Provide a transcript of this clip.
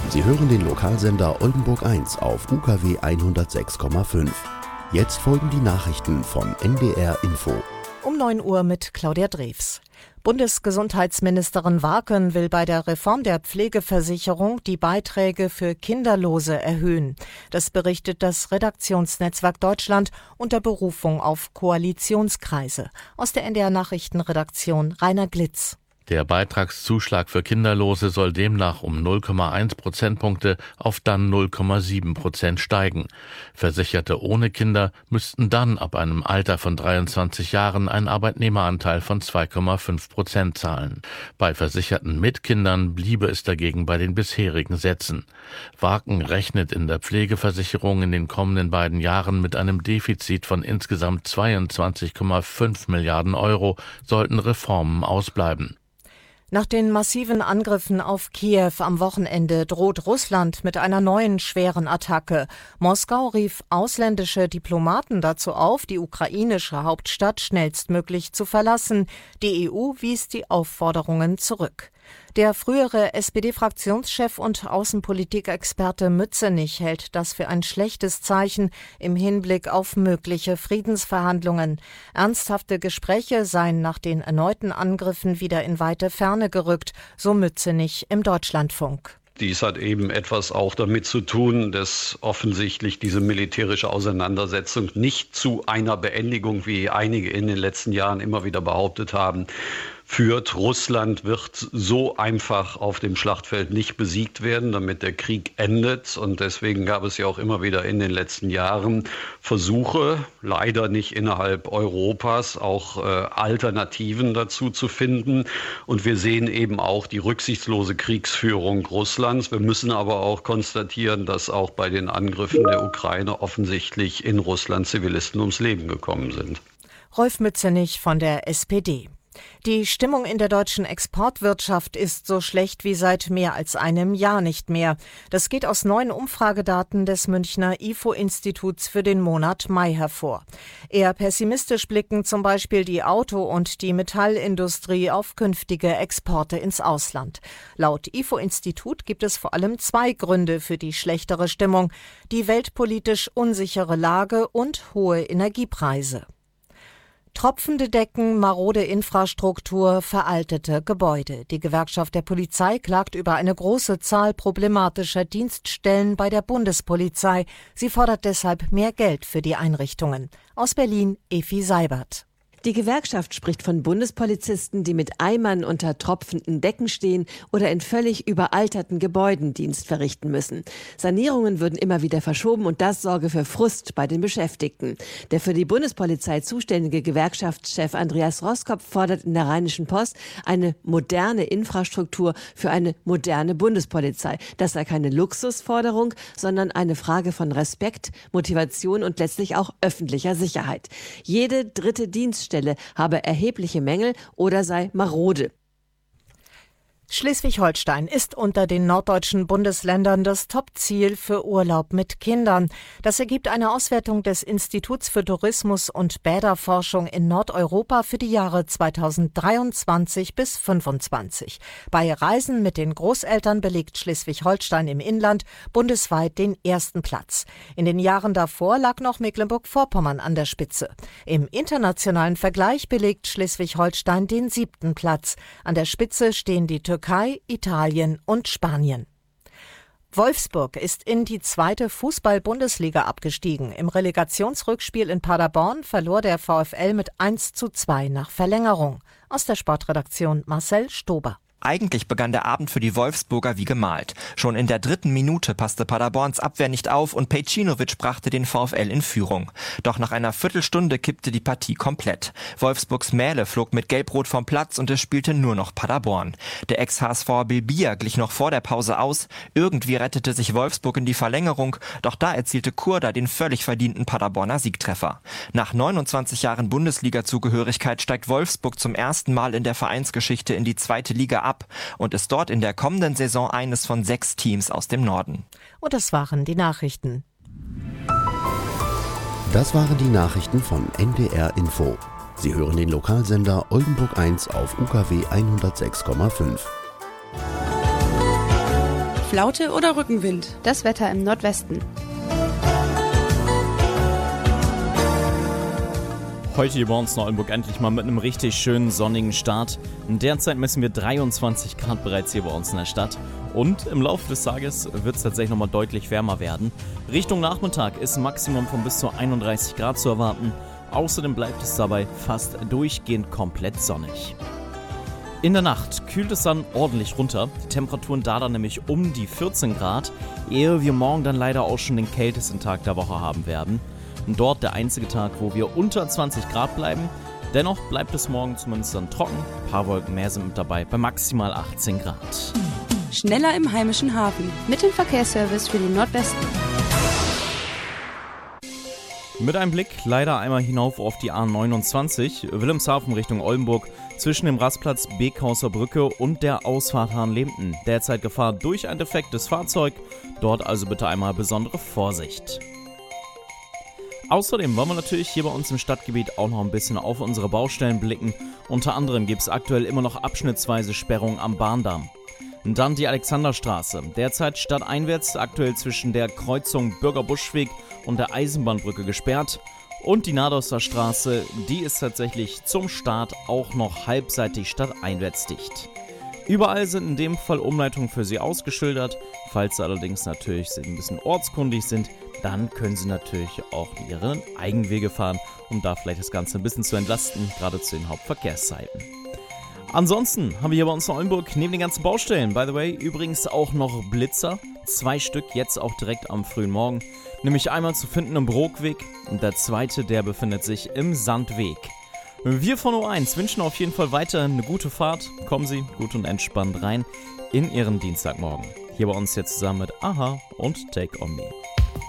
Sie hören den Lokalsender Oldenburg 1 auf UKW 106,5. Jetzt folgen die Nachrichten von NDR Info. Um 9 Uhr mit Claudia Drews. Bundesgesundheitsministerin Warken will bei der Reform der Pflegeversicherung die Beiträge für Kinderlose erhöhen. Das berichtet das Redaktionsnetzwerk Deutschland unter Berufung auf Koalitionskreise. Aus der NDR Nachrichtenredaktion Rainer Glitz. Der Beitragszuschlag für Kinderlose soll demnach um 0,1 Prozentpunkte auf dann 0,7% steigen. Versicherte ohne Kinder müssten dann ab einem Alter von 23 Jahren einen Arbeitnehmeranteil von 2,5% zahlen. Bei Versicherten mit Kindern bliebe es dagegen bei den bisherigen Sätzen. Warken rechnet in der Pflegeversicherung in den kommenden beiden Jahren mit einem Defizit von insgesamt 22,5 Milliarden Euro, sollten Reformen ausbleiben. Nach den massiven Angriffen auf Kiew am Wochenende droht Russland mit einer neuen schweren Attacke. Moskau rief ausländische Diplomaten dazu auf, die ukrainische Hauptstadt schnellstmöglich zu verlassen. Die EU wies die Aufforderungen zurück. Der frühere SPD-Fraktionschef und Außenpolitikexperte Mützenich hält das für ein schlechtes Zeichen im Hinblick auf mögliche Friedensverhandlungen. Ernsthafte Gespräche seien nach den erneuten Angriffen wieder in weite Ferne gerückt, so Mützenich im Deutschlandfunk. Dies hat eben etwas auch damit zu tun, dass offensichtlich diese militärische Auseinandersetzung nicht zu einer Beendigung, wie einige in den letzten Jahren immer wieder behauptet haben, führt. Russland wird so einfach auf dem Schlachtfeld nicht besiegt werden, damit der Krieg endet. Und deswegen gab es ja auch immer wieder in den letzten Jahren Versuche, leider nicht innerhalb Europas, auch Alternativen dazu zu finden. Und wir sehen eben auch die rücksichtslose Kriegsführung Russlands. Wir müssen aber auch konstatieren, dass auch bei den Angriffen der Ukraine offensichtlich in Russland Zivilisten ums Leben gekommen sind. Rolf Mützenich von der SPD. Die Stimmung in der deutschen Exportwirtschaft ist so schlecht wie seit mehr als einem Jahr nicht mehr. Das geht aus neuen Umfragedaten des Münchner IFO-Instituts für den Monat Mai hervor. Eher pessimistisch blicken zum Beispiel die Auto- und die Metallindustrie auf künftige Exporte ins Ausland. Laut IFO-Institut gibt es vor allem zwei Gründe für die schlechtere Stimmung: die weltpolitisch unsichere Lage und hohe Energiepreise. Tropfende Decken, marode Infrastruktur, veraltete Gebäude. Die Gewerkschaft der Polizei klagt über eine große Zahl problematischer Dienststellen bei der Bundespolizei. Sie fordert deshalb mehr Geld für die Einrichtungen. Aus Berlin, Efi Seibert. Die Gewerkschaft spricht von Bundespolizisten, die mit Eimern unter tropfenden Decken stehen oder in völlig überalterten Gebäuden Dienst verrichten müssen. Sanierungen würden immer wieder verschoben und das sorge für Frust bei den Beschäftigten. Der für die Bundespolizei zuständige Gewerkschaftschef Andreas Roskopf fordert in der Rheinischen Post eine moderne Infrastruktur für eine moderne Bundespolizei. Das sei keine Luxusforderung, sondern eine Frage von Respekt, Motivation und letztlich auch öffentlicher Sicherheit. Jede dritte Dienststelle habe erhebliche Mängel oder sei marode. Schleswig-Holstein ist unter den norddeutschen Bundesländern das Top-Ziel für Urlaub mit Kindern. Das ergibt eine Auswertung des Instituts für Tourismus und Bäderforschung in Nordeuropa für die Jahre 2023 bis 2025. Bei Reisen mit den Großeltern belegt Schleswig-Holstein im Inland bundesweit den ersten Platz. In den Jahren davor lag noch Mecklenburg-Vorpommern an der Spitze. Im internationalen Vergleich belegt Schleswig-Holstein den 7. Platz. An der Spitze stehen die Türkei, Italien und Spanien. Wolfsburg ist in die 2. Fußball-Bundesliga abgestiegen. Im Relegationsrückspiel in Paderborn verlor der VfL mit 1:2 nach Verlängerung. Aus der Sportredaktion Marcel Stober. Eigentlich begann der Abend für die Wolfsburger wie gemalt. Schon in der 3. Minute passte Paderborns Abwehr nicht auf und Pejcinovic brachte den VfL in Führung. Doch nach einer Viertelstunde kippte die Partie komplett. Wolfsburgs Mähle flog mit Gelb-Rot vom Platz und es spielte nur noch Paderborn. Der Ex-HSVer Bilbia glich noch vor der Pause aus. Irgendwie rettete sich Wolfsburg in die Verlängerung, doch da erzielte Kurda den völlig verdienten Paderborner Siegtreffer. Nach 29 Jahren Bundesliga-Zugehörigkeit steigt Wolfsburg zum ersten Mal in der Vereinsgeschichte in die 2. Liga ab und ist dort in der kommenden Saison eines von 6 Teams aus dem Norden. Und das waren die Nachrichten. Das waren die Nachrichten von NDR Info. Sie hören den Lokalsender Oldenburg 1 auf UKW 106,5. Flaute oder Rückenwind? Das Wetter im Nordwesten. Heute hier bei uns in Oldenburg endlich mal mit einem richtig schönen sonnigen Start. Derzeit messen wir 23 Grad bereits hier bei uns in der Stadt. Und im Laufe des Tages wird es tatsächlich nochmal deutlich wärmer werden. Richtung Nachmittag ist ein Maximum von bis zu 31 Grad zu erwarten. Außerdem bleibt es dabei fast durchgehend komplett sonnig. In der Nacht kühlt es dann ordentlich runter. Die Temperaturen da dann nämlich um die 14 Grad, ehe wir morgen dann leider auch schon den kältesten Tag der Woche haben werden. Und dort der einzige Tag, wo wir unter 20 Grad bleiben. Dennoch bleibt es morgen zumindest dann trocken. Ein paar Wolken mehr sind mit dabei, bei maximal 18 Grad. Schneller im heimischen Hafen. Mit dem Verkehrsservice für den Nordwesten. Mit einem Blick leider einmal hinauf auf die A29, Wilhelmshaven Richtung Oldenburg, zwischen dem Rastplatz Bekhauser Brücke und der Ausfahrt Hahnlehmten. Derzeit Gefahr durch ein defektes Fahrzeug, dort also bitte einmal besondere Vorsicht. Außerdem wollen wir natürlich hier bei uns im Stadtgebiet auch noch ein bisschen auf unsere Baustellen blicken. Unter anderem gibt es aktuell immer noch abschnittsweise Sperrungen am Bahndamm. Und dann die Alexanderstraße, derzeit stadteinwärts, aktuell zwischen der Kreuzung Bürgerbuschweg und der Eisenbahnbrücke gesperrt. Und die Nadauster Straße, die ist tatsächlich zum Start auch noch halbseitig stadteinwärts dicht. Überall sind in dem Fall Umleitungen für Sie ausgeschildert. Falls Sie allerdings natürlich ein bisschen ortskundig sind, dann können Sie natürlich auch Ihren Eigenwege fahren, um da vielleicht das Ganze ein bisschen zu entlasten, gerade zu den Hauptverkehrszeiten. Ansonsten haben wir hier bei uns in Oldenburg neben den ganzen Baustellen, by the way, übrigens auch noch Blitzer. 2 Stück jetzt auch direkt am frühen Morgen. Nämlich einmal zu finden im Brookweg und der zweite, der befindet sich im Sandweg. Wir von O1 wünschen auf jeden Fall weiterhin eine gute Fahrt. Kommen Sie gut und entspannt rein in Ihren Dienstagmorgen. Hier bei uns jetzt zusammen mit Aha und Take On Me.